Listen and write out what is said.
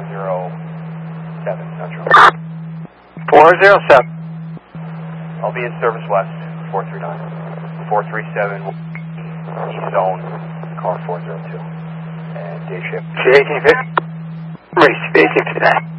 407 Central. 407. I'll be in service west, 439. 437 east zone, car 402. And day shift. C1850. Race, 1859.